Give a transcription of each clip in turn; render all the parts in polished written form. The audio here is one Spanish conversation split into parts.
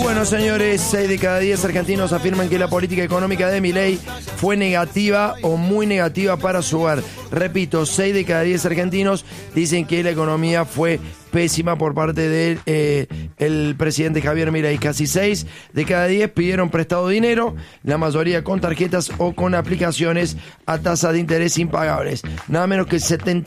Bueno, señores, 6 de cada 10 argentinos afirman que la política económica de Milei fue negativa o muy negativa para su hogar. Repito, 6 de cada 10 argentinos dicen que la economía fue pésima por parte de el presidente Javier Milei. Casi 6 de cada 10 pidieron prestado dinero, la mayoría con tarjetas o con aplicaciones a tasas de interés impagables. Nada menos que el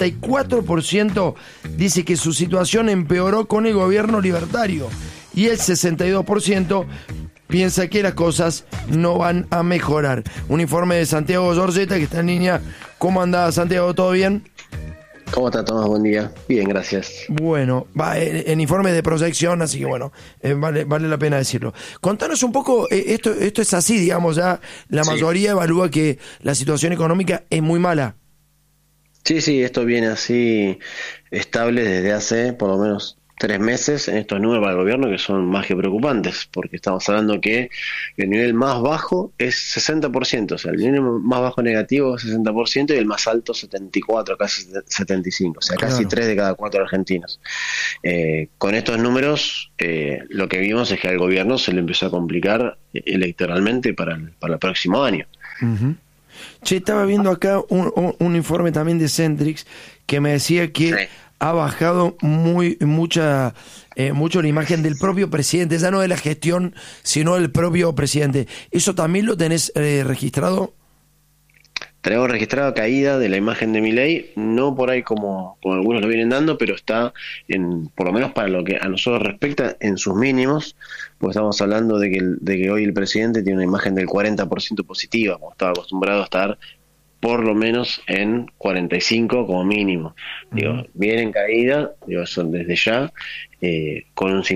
74% dice que su situación empeoró con el gobierno libertario y el 62% piensa que las cosas no van a mejorar. Un informe de Santiago Giorgetta, que está en línea. ¿Cómo anda, Santiago? ¿Todo bien? ¿Cómo está, Tomás? Buen día. Bien, gracias. Bueno, va en informe de proyección, así que bueno, vale la pena decirlo. Contanos un poco, esto es así, digamos, ya la mayoría evalúa que la situación económica es muy mala. Sí, esto viene así estable desde hace por lo menos 3 meses en estos números para el gobierno, que son más que preocupantes, porque estamos hablando que el nivel más bajo es 60%, o sea, el nivel más bajo negativo es 60% y el más alto 74%, casi 75%, o sea, Claro. casi 3 de cada 4 argentinos. Con estos números, lo que vimos es que al gobierno se le empezó a complicar electoralmente para el próximo año. Uh-huh. Che, estaba viendo acá un informe también de Centrix que me decía que ha bajado mucho la imagen del propio presidente, ya no de la gestión, sino del propio presidente. ¿Eso también lo tenés registrado? Tenemos registrada caída de la imagen de Milei, no por ahí como algunos lo vienen dando, pero está por lo menos para lo que a nosotros respecta, en sus mínimos, porque estamos hablando de que hoy el presidente tiene una imagen del 40% positiva, como estaba acostumbrado a estar por lo menos en 45 como mínimo. Digo, viene en caída, son desde ya, con un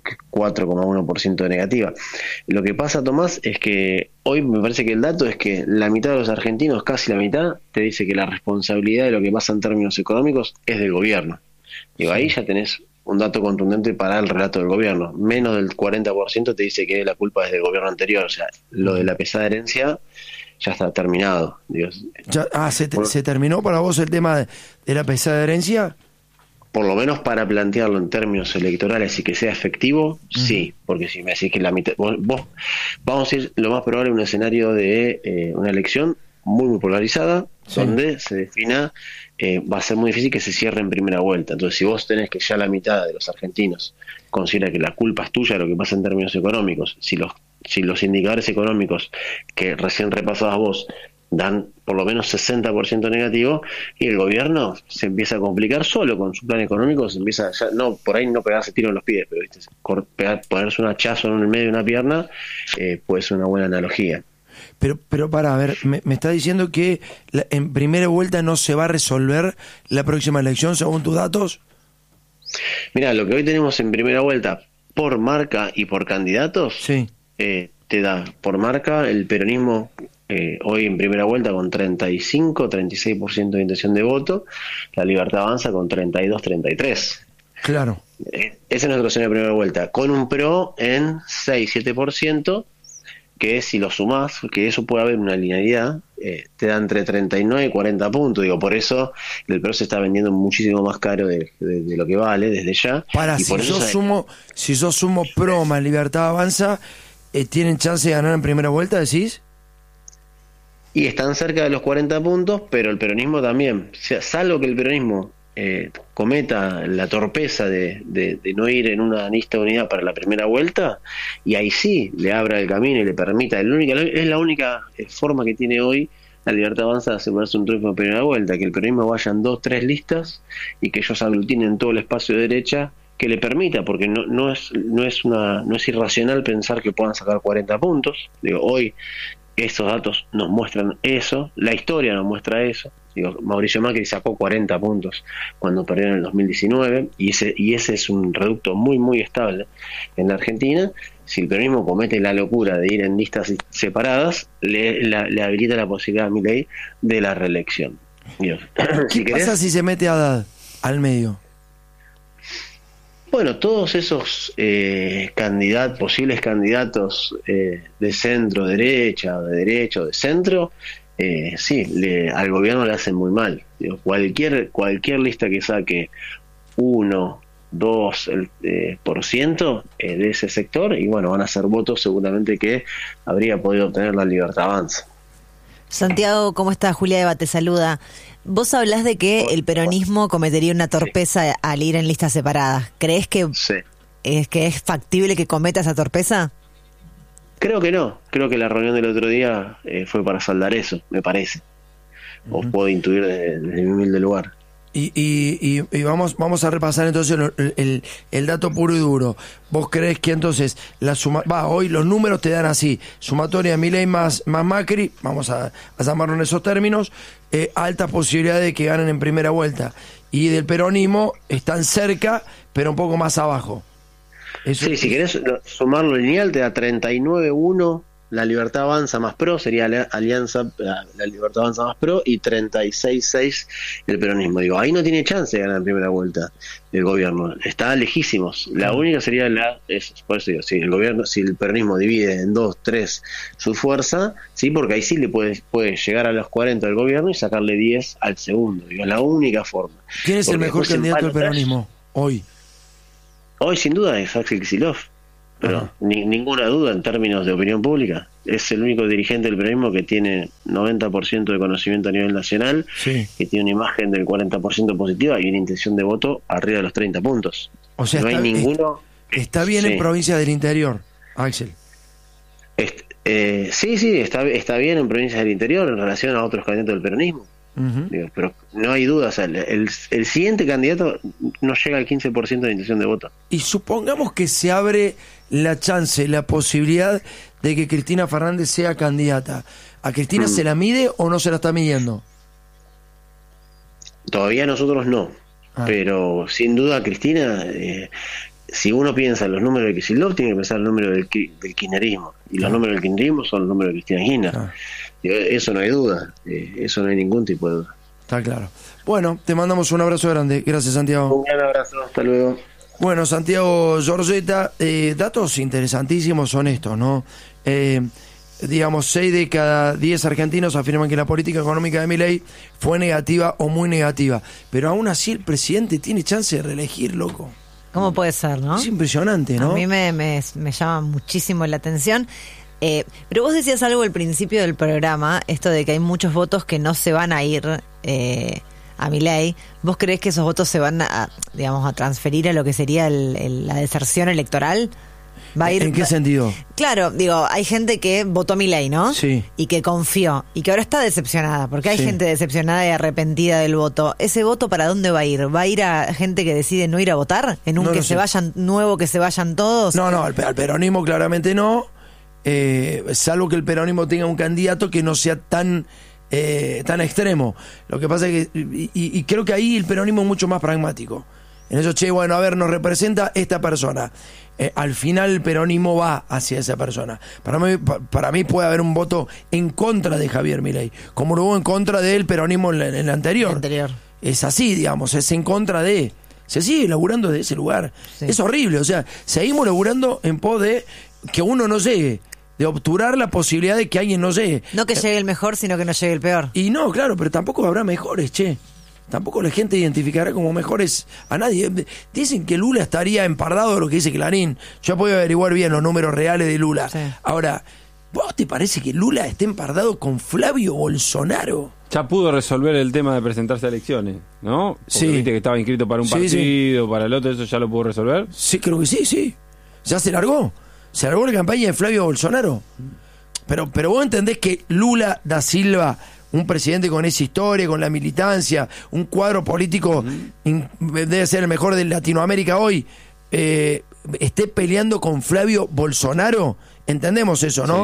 54,1% de negativa. Lo que pasa, Tomás, es que hoy me parece que el dato es que la mitad de los argentinos, casi la mitad, te dice que la responsabilidad de lo que pasa en términos económicos es del gobierno. Digo, ahí ya tenés un dato contundente para el relato del gobierno. Menos del 40% te dice que la culpa es del gobierno anterior. O sea, lo de la pesada herencia ya está terminado. Dios. ¿Se terminó para vos el tema de la pesada herencia? Por lo menos para plantearlo en términos electorales y que sea efectivo, sí, porque si me decís que la mitad, vos vamos a ir lo más probable a un escenario de una elección muy polarizada, donde se defina, va a ser muy difícil que se cierre en primera vuelta. Entonces, si vos tenés que ya la mitad de los argentinos considera que la culpa es tuya de lo que pasa en términos económicos, si los indicadores económicos que recién repasabas vos dan por lo menos 60% negativo, y el gobierno se empieza a complicar solo con su plan económico, se empieza ya, no, por ahí no pegarse tiro en los pies, pero ¿viste? Ponerse un hachazo en el medio de una pierna puede ser una buena analogía. Pero para, a ver, me está diciendo que en primera vuelta no se va a resolver la próxima elección según tus datos. Mira, lo que hoy tenemos en primera vuelta por marca y por candidatos, te da por marca el peronismo hoy en primera vuelta con 36% de intención de voto, la Libertad Avanza con 33%. Claro. Ese es nuestro escenario de primera vuelta, con un PRO en 6-7%, que si lo sumás, que eso puede haber una linealidad, te da entre 39 y 40 puntos. Digo, por eso el PRO se está vendiendo muchísimo más caro de lo que vale desde ya. Y por si yo sumo PRO más Libertad Avanza, ¿tienen chance de ganar en primera vuelta, decís? Y están cerca de los 40 puntos, pero el peronismo también. O sea, salvo que el peronismo cometa la torpeza de no ir en una lista de unidad para la primera vuelta, y ahí sí le abra el camino y le permita, es la única forma que tiene hoy la Libertad Avanza de asegurarse un triunfo en primera vuelta, que el peronismo vaya en 2-3 listas y que ellos aglutinen todo el espacio de derecha que le permita, porque no es irracional pensar que puedan sacar 40 puntos. Digo, hoy estos datos nos muestran eso, la historia nos muestra eso. Digo, Mauricio Macri sacó 40 puntos cuando perdió en el 2019, y ese es un reducto muy muy estable en la Argentina. Si el peronismo comete la locura de ir en listas separadas, le habilita la posibilidad a Milei de la reelección. Dios. ¿Qué pasa si se mete a Haddad al medio? Bueno, todos esos posibles candidatos de centro derecha, o de centro, al gobierno le hacen muy mal. Digo, cualquier lista que saque 1, 2% de ese sector, y bueno, van a ser votos seguramente que habría podido obtener la Libertad Avanza. Santiago, ¿cómo estás? Julia Eva te saluda. Vos hablás de que el peronismo cometería una torpeza al ir en listas separadas. ¿Crees que es factible que cometa esa torpeza? Creo que no. Creo que la reunión del otro día fue para saldar eso, me parece. O puedo intuir desde mi humilde lugar. Y vamos a repasar entonces el dato puro y duro. ¿Vos creés que entonces hoy los números te dan así: sumatoria de Milei más Macri, vamos a llamarlo en esos términos, alta posibilidad de que ganen en primera vuelta, y del peronismo están cerca pero un poco más abajo? Sí, si querés sumarlo lineal te da 39-1 la Libertad Avanza más PRO, sería la Libertad Avanza más PRO, y 36-6 el peronismo. Digo, ahí no tiene chance de ganar en primera vuelta el gobierno, está lejísimos. La única sería por eso digo, si el peronismo divide en 2-3 su fuerza, sí, porque ahí sí le puede llegar a los 40 del gobierno y sacarle 10 al segundo. Digo, es la única forma. ¿Quién es el mejor candidato del peronismo hoy? Hoy sin duda es Axel Kicillof. Pero ninguna duda en términos de opinión pública. Es el único dirigente del peronismo que tiene 90% de conocimiento a nivel nacional, que tiene una imagen del 40% positiva y una intención de voto arriba de los 30 puntos. O sea, no hay ninguno. Está bien en provincias del interior, Axel. Sí, está bien en provincias del interior en relación a otros candidatos del peronismo. Digo, pero no hay duda, o sea, el siguiente candidato no llega al 15% de intención de voto. Y supongamos que se abre la chance, la posibilidad de que Cristina Fernández sea candidata. ¿A Cristina se la mide o no se la está midiendo? Todavía nosotros no, pero sin duda Cristina, si uno piensa en los números de Kicillof, tiene que pensar en los números del kirchnerismo, y los números del kirchnerismo son los números de Cristina Kirchner. Eso no hay duda, eso no hay ningún tipo de duda. Está claro. Bueno, te mandamos un abrazo grande. Gracias, Santiago. Un gran abrazo, hasta luego. Bueno, Santiago Giorgetta, datos interesantísimos son estos, ¿no? Digamos, 6 de cada 10 argentinos afirman que la política económica de Milei fue negativa o muy negativa. Pero aún así el presidente tiene chance de reelegir, loco. ¿Cómo puede ser, no? Es impresionante, ¿no? A mí me llama muchísimo la atención. Pero vos decías algo al principio del programa, esto de que hay muchos votos que no se van a ir a Milei. ¿Vos creés que esos votos se van a transferir a lo que sería la deserción electoral? ¿Va a ir, ¿En qué sentido? Claro, digo, hay gente que votó Milei, ¿no? Sí. Y que confió, y que ahora está decepcionada, porque hay gente decepcionada y arrepentida del voto. ¿Ese voto para dónde va a ir? ¿Va a ir a gente que decide no ir a votar? ¿En un que se vayan todos? No, al peronismo claramente no. Salvo que el peronismo tenga un candidato que no sea tan extremo. Lo que pasa es que y creo que ahí el peronismo es mucho más pragmático. En eso, bueno, a ver, nos representa esta persona. Al final el peronismo va hacia esa persona. Para mí puede haber un voto en contra de Javier Milei, como lo hubo en contra del peronismo en el anterior. Es así, digamos, es en contra de. Se sigue laburando desde ese lugar. Sí. Es horrible, o sea, seguimos laburando en pos de que uno no llegue, de obturar la posibilidad de que alguien no llegue. No que llegue el mejor, sino que no llegue el peor. Y no, claro, pero tampoco habrá mejores, Tampoco la gente identificará como mejores a nadie. Dicen que Lula estaría empardado de lo que dice Clarín. Yo puedo averiguar bien los números reales de Lula. Sí. Ahora, ¿vos te parece que Lula esté empardado con Flavio Bolsonaro? Ya pudo resolver el tema de presentarse a elecciones, ¿no? Porque viste que estaba inscrito para un partido, para el otro, ¿eso ya lo pudo resolver? Sí, creo que sí. Ya se largó. Se largó la campaña de Flavio Bolsonaro. Pero vos entendés que Lula da Silva, un presidente con esa historia, con la militancia, un cuadro político, debe ser el mejor de Latinoamérica hoy, esté peleando con Flavio Bolsonaro. Entendemos eso, ¿no?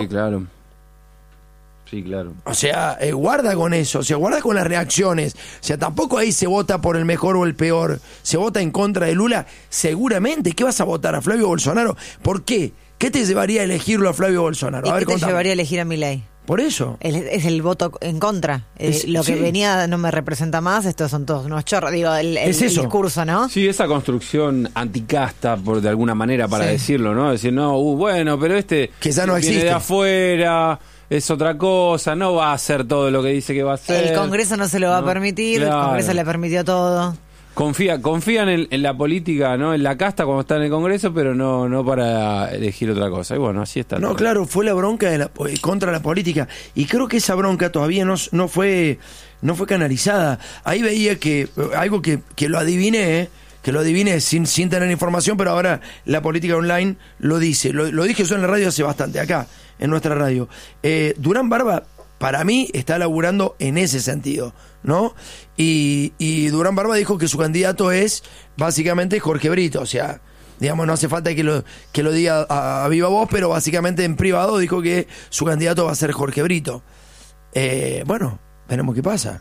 Sí, claro. O sea, guarda con eso, o sea, guarda con las reacciones. O sea, tampoco ahí se vota por el mejor o el peor. Se vota en contra de Lula, seguramente. ¿Qué vas a votar a Flavio Bolsonaro? ¿Por qué? ¿Qué te llevaría a elegirlo a Flavio Bolsonaro? ¿Y qué te llevaría a elegir a Milei? Por eso. Es el voto en contra. Lo que venía no me representa más, estos son todos unos chorros. Digo, el discurso, ¿no? Sí, esa construcción anticasta, por de alguna manera, para decirlo, ¿no? Decir, no, bueno, pero que ya no existe. Viene de afuera, es otra cosa, no va a hacer todo lo que dice que va a hacer. El Congreso no se lo va a permitir, claro. El Congreso le permitió todo. Confían en la política, ¿no? En la casta cuando están en el Congreso, pero no para elegir otra cosa. Y bueno, así está. No, claro, fue la bronca contra la política. Y creo que esa bronca todavía no fue canalizada. Ahí veía que algo que lo adiviné, sin tener información, pero ahora la política online lo dice. Lo dije yo en la radio hace bastante, acá, en nuestra radio. Durán Barba, para mí, está laburando en ese sentido, ¿no? Y Durán Barba dijo que su candidato es básicamente Jorge Brito, o sea, digamos, no hace falta que lo diga a viva voz, pero básicamente en privado dijo que su candidato va a ser Jorge Brito. Bueno, veremos qué pasa.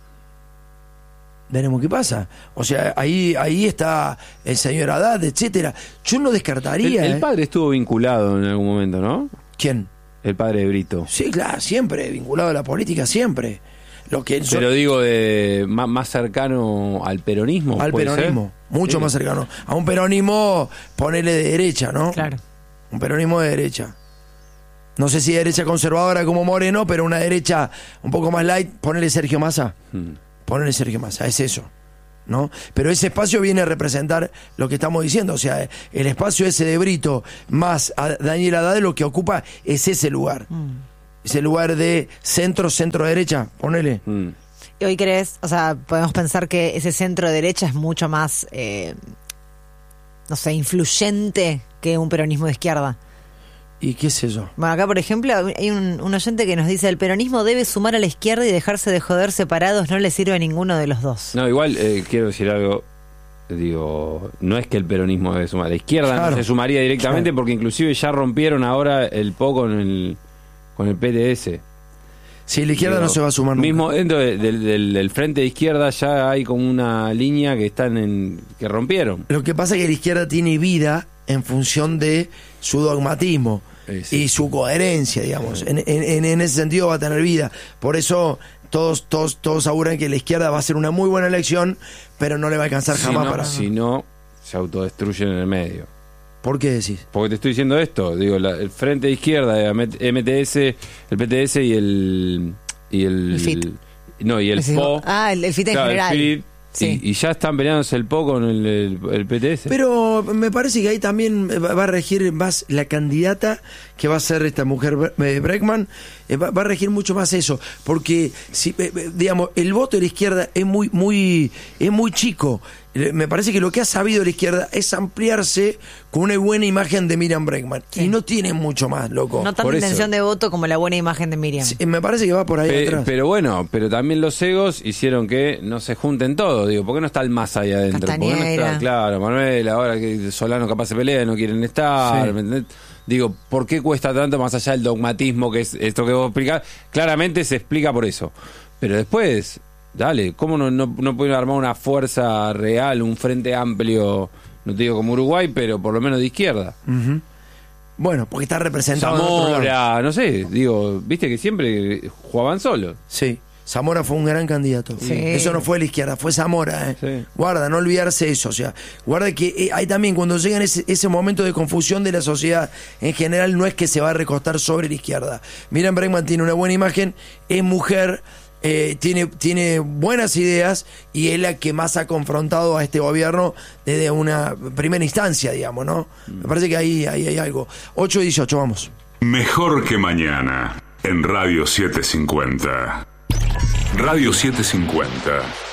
O sea, ahí está el señor Haddad, etcétera. Yo no descartaría. El padre estuvo vinculado en algún momento, ¿no? ¿Quién? El padre de Brito. Sí, claro, siempre, vinculado a la política, siempre. Pero digo, más cercano al peronismo. Al peronismo, ser? Mucho más cercano. A un peronismo, ponele de derecha, ¿no? Claro. Un peronismo de derecha. No sé si derecha conservadora como Moreno, pero una derecha un poco más light, ponele Sergio Massa. Ponele Sergio Massa, es eso, ¿no? Pero ese espacio viene a representar lo que estamos diciendo, o sea, el espacio ese de Brito más a Daniel Haddad, lo que ocupa es ese lugar. Ese lugar de centro derecha, ponele. ¿Y hoy crees, o sea, podemos pensar que ese centro derecha es mucho más, no sé, influyente que un peronismo de izquierda? ¿Y qué es eso? Bueno, acá por ejemplo hay un oyente que nos dice: el peronismo debe sumar a la izquierda y dejarse de joder separados, no le sirve a ninguno de los dos. No, igual quiero decir algo, digo, no es que el peronismo debe sumar, la izquierda no se sumaría directamente, porque inclusive ya rompieron ahora el PO con el PTS. Sí, la izquierda no se va a sumar nunca. Mismo dentro del frente de izquierda ya hay como una línea que que rompieron. Lo que pasa es que la izquierda tiene vida en función de su dogmatismo. Sí. Y su coherencia, digamos. En ese sentido va a tener vida. Por eso todos auguran que la izquierda va a ser una muy buena elección, pero no le va a alcanzar jamás para... Si no, se autodestruyen en el medio. ¿Por qué decís? Porque te estoy diciendo esto. Digo, el frente de izquierda, MTS, el PTS y el FIT. No, y el PO. El FIT en general. El FIT. Sí. Y ya están peleándose el PO con el PTS. Pero me parece que ahí también va a regir más la candidata que va a ser esta mujer Bregman, va a regir mucho más eso, porque si digamos el voto de la izquierda es muy chico. Me parece que lo que ha sabido la izquierda es ampliarse con una buena imagen de Miriam Bregman. Sí. Y no tiene mucho más, loco. No tanta intención de voto como la buena imagen de Miriam. Sí, me parece que va por ahí atrás. Pero bueno, también los egos hicieron que no se junten todos. Digo, ¿por qué no está el MAS ahí adentro? ¿Por qué no está, claro, Manuel, ahora que Solano capaz se pelea, no quieren estar? Sí. ¿Me entendés? Digo, ¿por qué cuesta tanto más allá del dogmatismo que es esto que vos explicás? Claramente se explica por eso. Pero después... Dale, ¿cómo no pueden armar una fuerza real, un frente amplio, no te digo como Uruguay, pero por lo menos de izquierda? Uh-huh. Bueno, porque está representado Zamora, no sé, digo, viste que siempre jugaban solos. Sí, Zamora fue un gran candidato. Sí. Eso no fue la izquierda, fue Zamora. Sí. Guarda, no olvidarse eso. O sea, guarda que hay también, cuando llegan ese momento de confusión de la sociedad, en general no es que se va a recostar sobre la izquierda. Miriam Bregman tiene una buena imagen, es mujer... tiene buenas ideas y es la que más ha confrontado a este gobierno desde una primera instancia, digamos, ¿no? Me parece que ahí hay algo. 8:18, vamos. Mejor que mañana, en Radio 750. Radio 750.